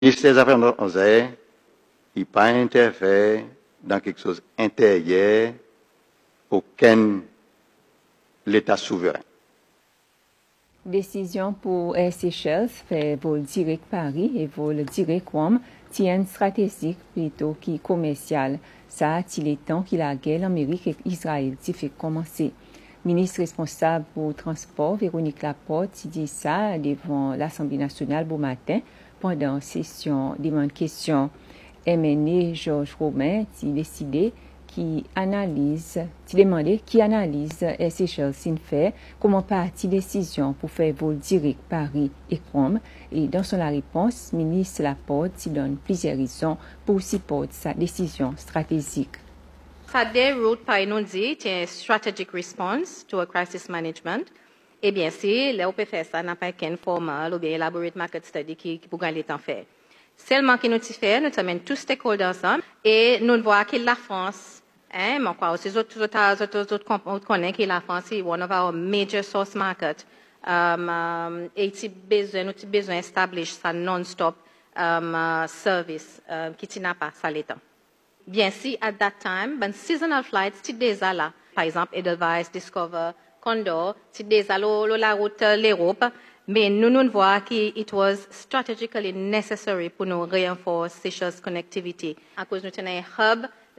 ministère des Affaires étrangères, il n'a pas interféré dans quelque chose intérieur aucun l'État souverain. Décision pour Air Seychelles fait vol direct Paris et vol direct Rome tiennent stratégique plutôt que commercial. Ça, il est temps que la guerre Amérique et Israël fait commencer. Ministre responsable pour transport, Véronique Laporte, dit ça devant l'Assemblée nationale bon matin pendant session demande question. MNE Georges Romain a décidé qui analyse Air Seychelles s'en fait comment partie décision pour faire vol direct Paris et Rome. Et dans son réponse, ministre Laporte donne plusieurs raisons pour supporter sa décision stratégique. Ça déroute par nous dit c'est strategic response to a crisis management. Eh bien, si là on peut faire ça, n'a pas qu'un formal ou bien elaborate market study qui pour gagner temps faire. Seulement qui nous fait, nous amène tous stakeholders ensemble et nous voyons que la France, mais quoi, aussi autres connaissent que la France est one of our major source market. Et nous besoin establish ça non-stop service qui n'a pas ça l'état. Bien si at that time, ben seasonal flights c'est déjà là. Par exemple, Edelweiss, Discover, Condor, c'est déjà la route l'Europe. Mais nous voyons que it was strategically necessary pour nous reinforcer Seychelles connectivity. À cause nous tenons un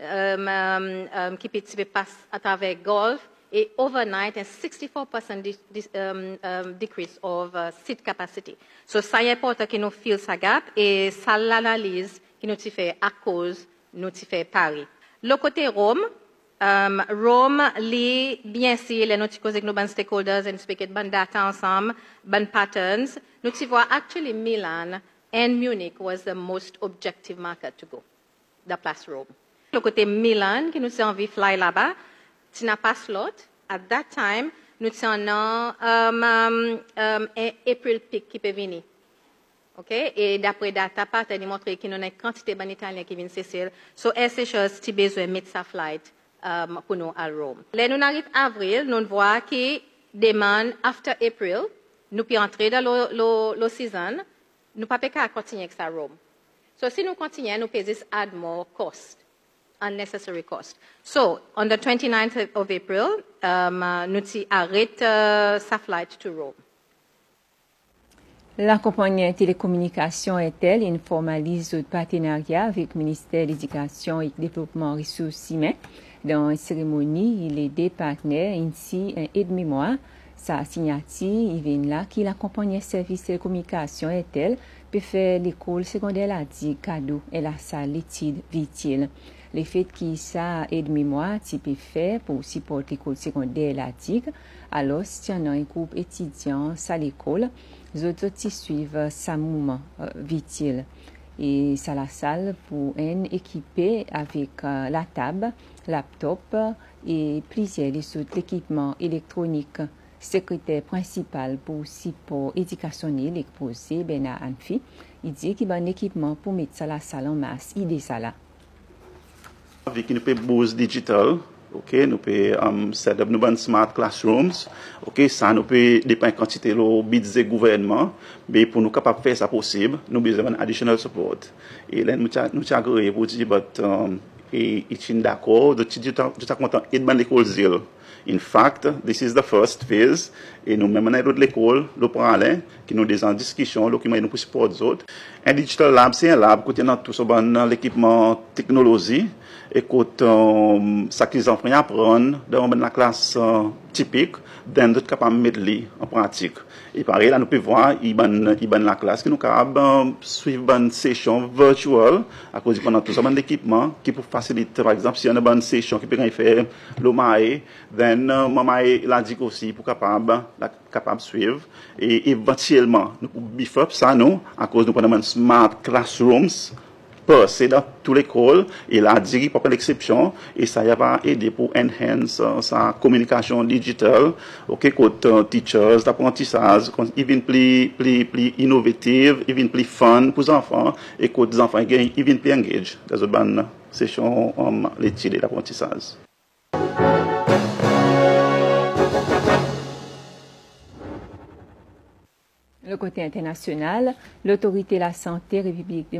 hub qui peut passer à travers Gulf et overnight and 64% decrease of seat capacity. So ça est important que nous feel ça gap et ça l'analyse que nous fait à cause nous fait Paris. Le côté Rome, Rome, bien si les notices avec nos stakeholders et nous speak ban data ensemble, ban patterns, nous voyons actually Milan and Munich was the most objective market to go, the place Rome. Le côté Milan, qui nous a envie de fly là-bas, tu n'as pas slot. At that time, nous avons un April peak qui peut venir. Okay? Et d'après data pattern, il montre qu'il y a une quantité d'Italiens qui viennent Seychelles. So, Air Seychelles, tu as besoin de mettre sa flight pour nous à Rome. Là, nous arrivons en avril, nous voyons que demande after April, nous pouvons entrer dans le season, nous ne pouvons pas continuer avec ça à Rome. So, si nous continuons, nous pouvons add more cost, unnecessary cost. So, on the 29th of April, nous arrêtons sa flight to Rome. La compagnie télécommunication Intel formalise un partenariat avec le ministère de l'Éducation et du Développement ressources humaines. Dans une cérémonie, les deux partenaires ainsi un aide-mémoire. Sa signature, il vient là qui la compagnie service télécommunication Intel peut faire l'école secondaire là dit cadeau et la salle d'études virtuelle. Le fait que ça aide-mémoire, tu peux faire pour supporter l'école secondaire là dit. Alors, si tu as un groupe étudiant à l'école, les autres suivent sa mouvement virtuel. Et ça la salle pour un équipé avec la table, laptop et plusieurs autres équipements électroniques. Secrétaire principal pour support éducationnel exposé Bernard Anfi, il dit qu'il y a un équipement pour mettre ça la salle en masse, il dit ça là. Avec une boost digital, ok, nous pouvons set up nos smart classrooms, ok, ça nous peut dépendre quantité de budget gouvernement, mais pour nous capables de faire ça possible, nous besoin additional support. Et là nous agréé pour dire et ils d'accord de tout content et de l'école zéro. In fact, this is the first phase. Et nous même dans l'école, le parallèle, qui nous des en discussion, le qui nous pour support les autres. Un digital lab, c'est un lab qui a tout ça l'équipement technologie et que ça qu'ils enfants apprennent dans la classe typique, d'un d'autres capables de mettre en pratique. Et pareil, là, nous pouvons voir, il y a la classe qui nous capable suivre une session virtuelle à cause de tout ça, l'équipement qui peut faciliter, par exemple, si on a une session qui peut faire le maï, then, maman l'a dit aussi pour capable suivre. Et éventuellement, nous pouvons beef up ça, nous, à cause de nous smart classrooms, c'est dans toute l'école, et là, dit pas l'exception, et ça va aider pour enhance sa communication digitale, ok, côté teachers, d'apprentissage, even plus innovative, even plus fun pour les enfants, et côté les enfants, even plus engaged dans une session l'étude et l'apprentissage. Le côté international, l'autorité de la santé République